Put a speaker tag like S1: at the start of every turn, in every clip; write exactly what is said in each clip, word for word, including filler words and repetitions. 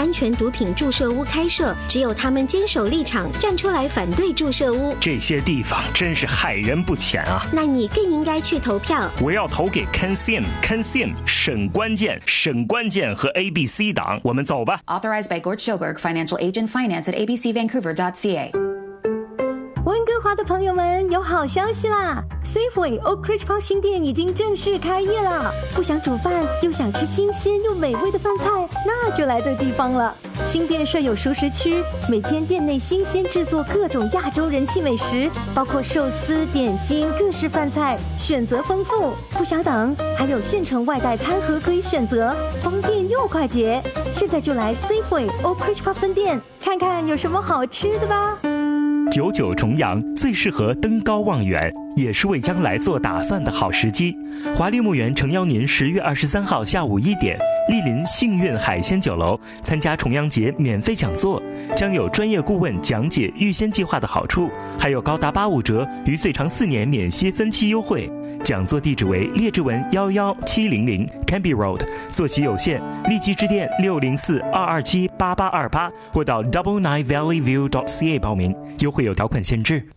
S1: 安全毒品注射屋开设，只有他们坚守立场，站出来反对注射屋。
S2: 这些地方真是害人不浅啊！
S1: 那你更应该去投票。
S2: 我要投给 Ken Sim，Ken Sim 省关键，省关键和 A B C 党，我们走吧。
S3: Authorized by Gort Schoberg, Financial Agent, Finance at a b c vancouver dot c a。
S4: 温哥华的朋友们，有好消息啦 ！Safeway Oak Ridge Park 新店已经正式开业了。不想煮饭，又想吃新鲜又美味的饭菜，那就来对地方了。新店设有熟食区，每天店内新鲜制作各种亚洲人气美食，包括寿司、点心、各式饭菜，选择丰富。不想等，还有现成外带餐盒可以选择，方便又快捷。现在就来 Safeway Oak Ridge Park 分店，看看有什么好吃的吧。
S2: 九九重阳最适合登高望远，也是为将来做打算的好时机。华丽墓园诚邀您十月二十三号下午一点，莅临幸运海鲜酒楼，参加重阳节免费讲座，将有专业顾问讲解预先计划的好处，还有高达八五折与最长四年免息分期优惠。讲座地址为列治文幺幺七零零 Canby Road， 座席有限，立即致电六零四二二七八八二八或到 double nine valley view dot c a 报名，优惠有条款限制。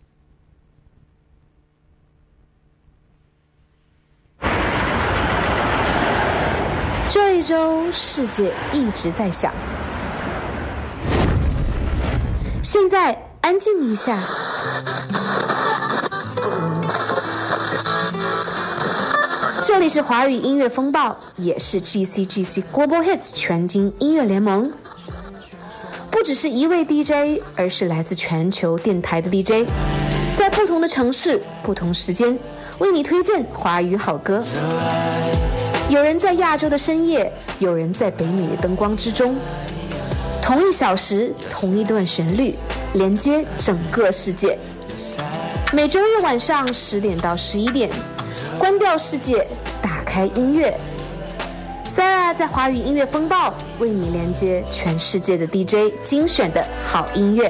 S5: 这一周世界一直在响，现在安静一下。这里是华语音乐风暴，也是 G C G C Global Hits 全金音乐联盟。不只是一位 D J， 而是来自全球电台的 D J， 在不同的城市、不同时间，为你推荐华语好歌。有人在亚洲的深夜，有人在北美的灯光之中。同一小时，同一段旋律，连接整个世界。每周日晚上十点到十一点。关掉世界，打开音乐。Sarah 在华语音乐风暴为你连接全世界的 D J 精选的好音乐。